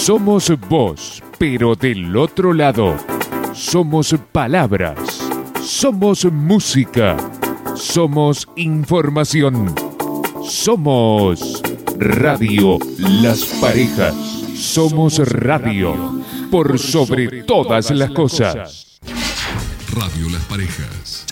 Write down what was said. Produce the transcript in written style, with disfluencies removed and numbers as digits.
Somos voz, pero del otro lado. Somos palabras. Somos música. Somos información. Somos Radio Las Parejas. Somos radio por sobre todas las cosas. Radio Las Parejas.